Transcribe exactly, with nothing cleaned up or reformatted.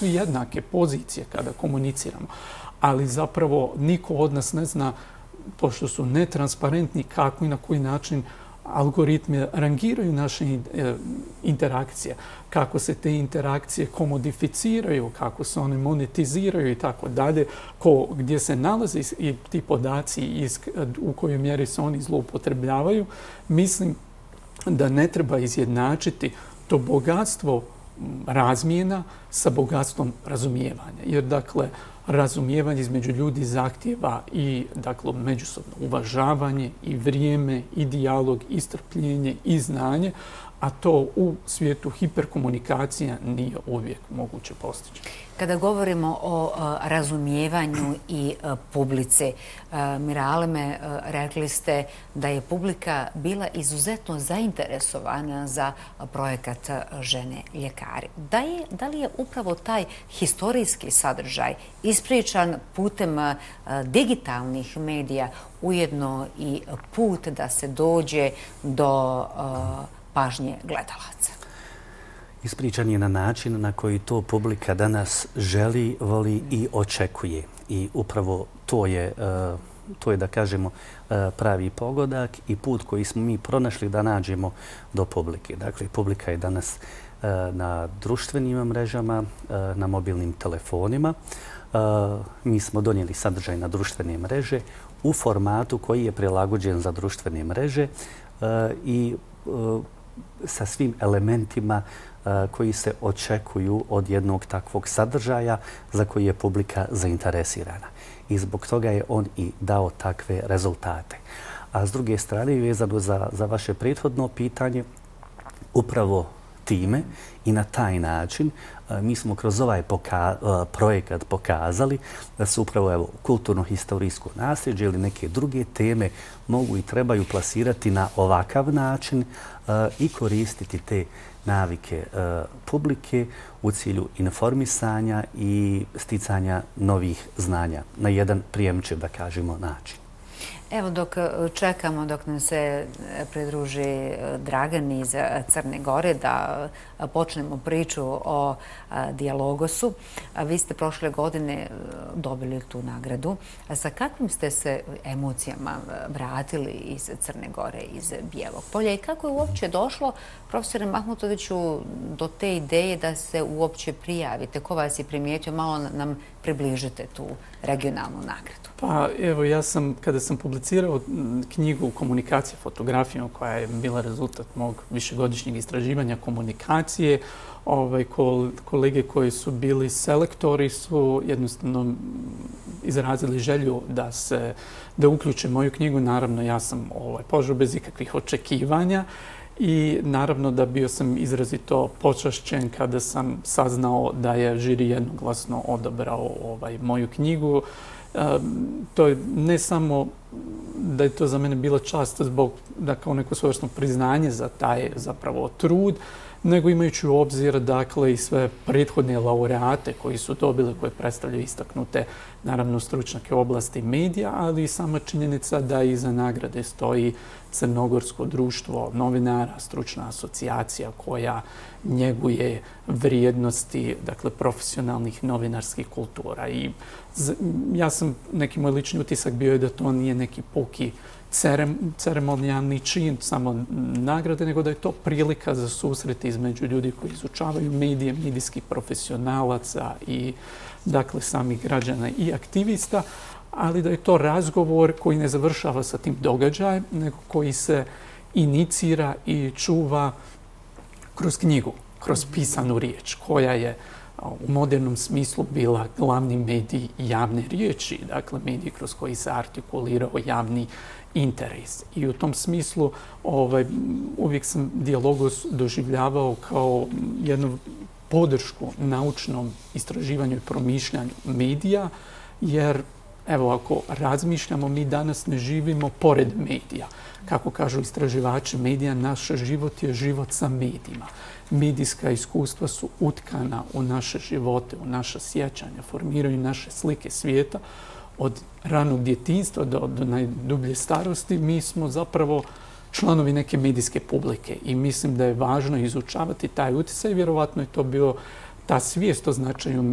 svi jednake pozicije kada komuniciramo, ali zapravo niko od nas ne zna, pošto su netransparentni, kako i na koji način algoritmi rangiraju naše interakcije, kako se te interakcije komodificiraju, kako se one monetiziraju i tako dalje, gdje se nalaze i ti podaci i u kojoj mjeri se oni zloupotrebljavaju. Mislim da ne treba izjednačiti to bogatstvo razmjena sa bogatstvom razumijevanja. Jer, dakle, razumijevanje između ljudi zahtjeva i, dakle, međusobno uvažavanje i vrijeme i dijalog i strpljenje i znanje, a to u svijetu hiperkomunikacija nije uvijek moguće postići. Kada govorimo o razumijevanju i publici, Miraleme, rekli ste da je publika bila izuzetno zainteresovana za projekat Žene ljekari. Da, je, da li je upravo taj historijski sadržaj ispričan putem digitalnih medija ujedno i put da se dođe do pažnje gledalaca? Ispričan je na način na koji to publika danas želi, voli i očekuje. I upravo to je, to je da kažemo, pravi pogodak i put koji smo mi pronašli da nađemo do publike. Dakle, publika je danas na društvenim mrežama, na mobilnim telefonima. Mi smo donijeli sadržaj na društvene mreže u formatu koji je prilagođen za društvene mreže i sa svim elementima koji se očekuju od jednog takvog sadržaja za koji je publika zainteresirana. I zbog toga je on i dao takve rezultate. A s druge strane, vezano za, za vaše prethodno pitanje, upravo time i na taj način mi smo kroz ovaj poka projekat pokazali da se upravo evo, kulturno-historijsko nasljeđe ili neke druge teme mogu i trebaju plasirati na ovakav način i koristiti te navike publike u cilju informisanja i sticanja novih znanja na jedan prijemčiv, da kažemo, način. Evo, dok čekamo, dok nam se pridruži Dragan iz Crne Gore, da počnemo priču o Dijalogosu. Vi ste prošle godine dobili tu nagradu. Sa kakvim ste se emocijama vratili iz Crne Gore, iz Bijelog Polja i kako je uopće došlo, profesore Mahmutoviću, do te ideje da se uopće prijavite? Ko vas je primijetio? Malo nam približite tu regionalnu nagradu. Pa evo, ja sam, kada sam publicirao knjigu Komunikacija fotografijom, koja je bila rezultat mog višegodišnjeg istraživanja komunikacije, ovaj, kolege koji su bili selektori su jednostavno izrazili želju da se da uključe moju knjigu. Naravno, ja sam ovaj, požao bez ikakvih očekivanja. I naravno da bio sam izrazito počašćen kada sam saznao da je žiri jednoglasno odabrao ovaj, moju knjigu. E, to je ne samo da je to za mene bila čast zbog da kao neko svojevrsno priznanje za taj zapravo trud, nego imajući u obzir dakle i sve prethodne laureate koji su dobili, koje predstavljaju istaknute naravno stručnjake oblasti medija, ali i sama činjenica da iza nagrade stoji Crnogorsko društvo novinara, stručna asocijacija koja njeguje vrijednosti, dakle, profesionalnih novinarskih kultura. I ja sam, neki moj lični utisak bio je da to nije neki puki ceremonijalni čin samo nagrade, nego da je to prilika za susret između ljudi koji izučavaju medije, medijskih profesionalaca i dakle samih građana i aktivista, ali da je to razgovor koji ne završava sa tim događajem, nego koji se inicira i čuva kroz knjigu, kroz pisanu riječ, koja je u modernom smislu bila glavni medij javne riječi, dakle medij kroz koji se artikulirao javni interes. I u tom smislu ovaj, uvijek sam Dijalogos doživljavao kao jednu podršku naučnom istraživanju i promišljanju medija, jer evo, ako razmišljamo, mi danas ne živimo pored medija. Kako kažu istraživači medija, naš život je život sa medijima. Medijska iskustva su utkana u naše živote, u naša sjećanja, formiraju naše slike svijeta. Od ranog djetinjstva do, do najdublje starosti mi smo zapravo članovi neke medijske publike i mislim da je važno izučavati taj utjecaj. Vjerovatno je to bio ta svijest o značaju